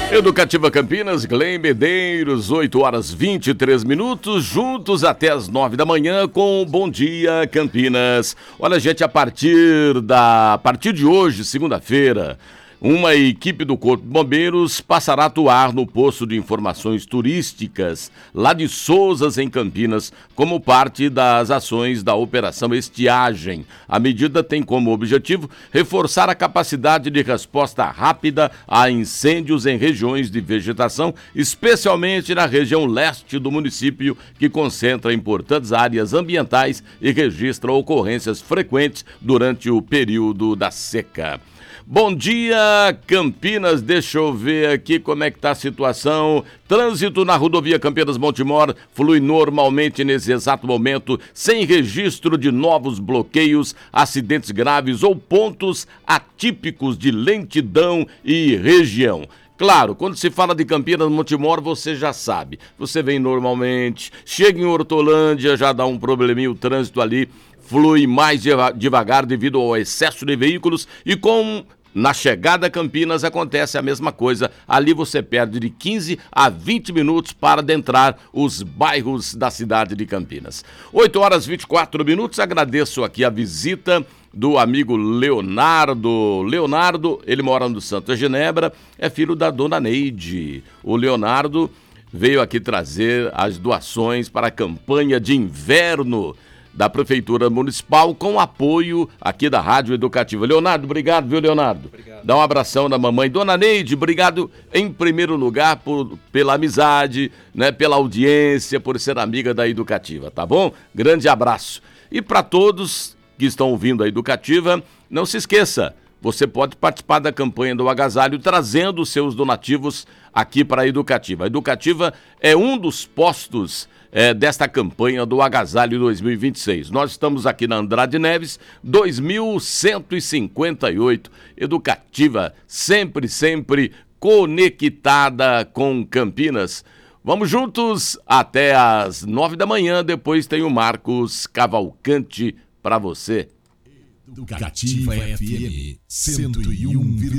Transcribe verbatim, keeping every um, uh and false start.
Educativa Campinas, Glenn Medeiros, oito horas e vinte e três minutos, juntos até as nove da manhã com Bom Dia Campinas. Olha, gente, a partir da a partir de hoje, segunda-feira, uma equipe do Corpo de Bombeiros passará a atuar no posto de informações turísticas, lá de Souzas, em Campinas, como parte das ações da Operação Estiagem. A medida tem como objetivo reforçar a capacidade de resposta rápida a incêndios em regiões de vegetação, especialmente na região leste do município, que concentra importantes áreas ambientais e registra ocorrências frequentes durante o período da seca. Bom dia, Campinas, deixa eu ver aqui como é que está a situação. Trânsito na rodovia Campinas-Montemor flui normalmente nesse exato momento, sem registro de novos bloqueios, acidentes graves ou pontos atípicos de lentidão e região. Claro, quando se fala de Campinas-Montemor, você já sabe. Você vem normalmente, chega em Hortolândia, já dá um probleminha, o trânsito ali flui mais devagar devido ao excesso de veículos e com... Na chegada a Campinas acontece a mesma coisa. Ali você perde de quinze a vinte minutos para adentrar os bairros da cidade de Campinas. oito horas e vinte e quatro minutos. Agradeço aqui a visita do amigo Leonardo. Leonardo, ele mora no Santa Genebra, é filho da dona Neide. O Leonardo veio aqui trazer as doações para a campanha de inverno da Prefeitura Municipal, com apoio aqui da Rádio Educativa. Leonardo, obrigado, viu, Leonardo? Obrigado. Dá um abração da mamãe. Dona Neide, obrigado em primeiro lugar por, pela amizade, né, pela audiência, por ser amiga da Educativa, tá bom? Grande abraço. E para todos que estão ouvindo a Educativa, não se esqueça, você pode participar da campanha do agasalho trazendo os seus donativos aqui para a Educativa. A Educativa é um dos postos É, desta campanha do Agasalho dois mil e vinte e seis. Nós estamos aqui na Andrade Neves, dois mil cento e cinquenta e oito, Educativa, sempre, sempre conectada com Campinas. Vamos juntos até às nove da manhã, depois tem o Marcos Cavalcante para você. Educativa F M cento e um vírgula